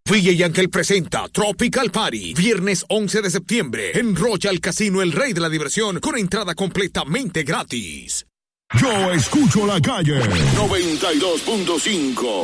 DJ Yankee presenta Tropical Party, viernes 11 de septiembre, en Royal Casino El Rey de la Diversión, con entrada completamente gratis. Yo escucho la calle 92.5.